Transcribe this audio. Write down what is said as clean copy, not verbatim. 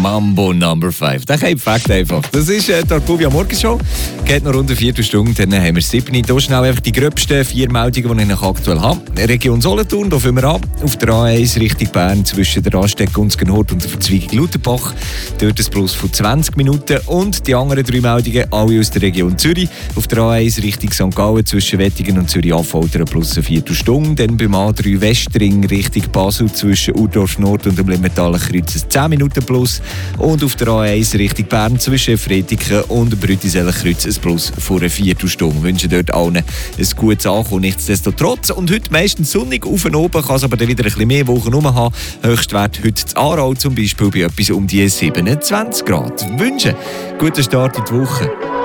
Mambo Number 5. Der kommt Fakt einfach. Das ist die Argovia Morgenshow. Geht noch rund eine Viertelstunde, dann haben wir 7. Hier schnell einfach die gröbsten 4 Meldungen, die ich aktuell habe. Region Solothurn, da fangen wir an. Auf der A1 Richtung Bern zwischen der Raststätte Gunzgenhorst und der Verzweigung Lutherbach. Dort ein Plus von 20 Minuten. Und die anderen 3 Meldungen, alle aus der Region Zürich. Auf der A1 Richtung St. Gallen zwischen Wettingen und Zürich-Affoltern plus eine Viertelstunde. Dann beim A3 Westring Richtung Basel zwischen Urdorf Nord und dem Limmertaler Kreuz 10 Minuten plus. Und auf der A1 Richtung Bern zwischen Fretiken und dem Brütiseler Kreuz ein Plus vor einer Viertelstunde. Wir wünschen dort allen ein gutes Ankommen. Nichtsdestotrotz. Und heute meistens sonnig auf und oben, kann es aber dann wieder ein bisschen mehr Wochen rum haben. Höchstwert heute in Aarau zum Beispiel bei etwas um die 27 Grad. Wünschen guten Start in die Woche.